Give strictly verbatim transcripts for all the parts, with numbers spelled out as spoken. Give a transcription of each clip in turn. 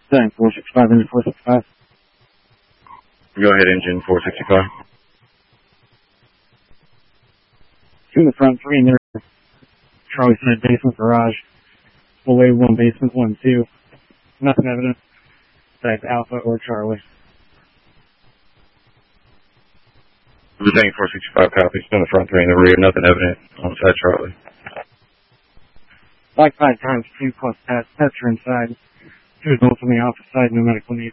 Setting four sixty-five, engine four sixty-five. Go ahead, engine four sixty-five. Two in the front, three in the rear. Charlie side basement garage. Full wave one basement, one, two. Nothing evident. Type Alpha or Charlie. Lieutenant four sixty-five copies. Two in the front, three in the rear. Nothing evident on side Charlie. Like five times two plus pass. Pets are inside. Two adults on the office side, no medical needs.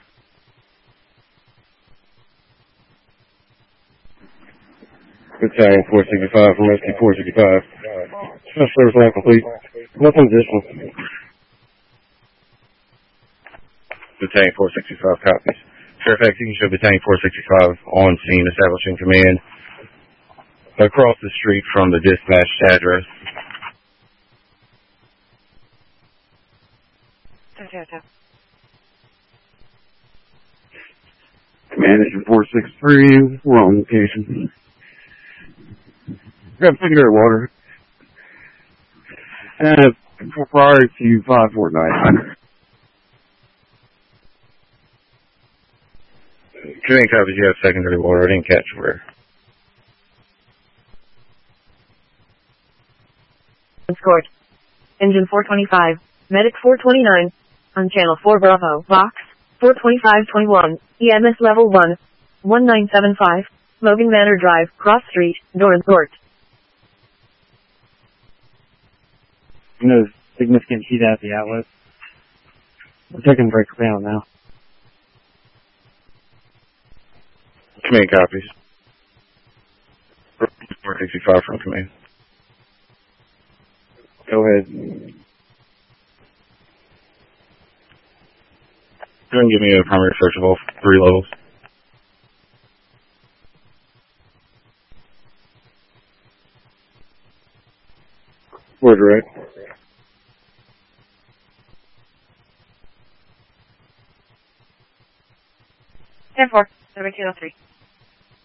Battalion four sixty-five from Rescue four sixty-five. Special service line complete. Nothing additional. Battalion four sixty-five copies. Fairfax, you can show Battalion four sixty-five on scene, establishing command across the street from the dispatched address. Command engine four sixty-three, we're on location. Grab secondary water. And prior to five four nine. Command copies, you have secondary water. I didn't catch where. Escort. Engine four twenty-five. Medic four twenty-nine. On channel four Bravo. Box. four twenty-five twenty-one. E M S level one. one nine seven five. Logan Manor Drive. Cross Street. Dorrance Court. No significant heat at the outlet. We're taking breaker panel now. Command copies. four sixty-five from command. Go ahead. Go ahead and give me a primary search of all three levels. Word right. ten four. Number two oh three.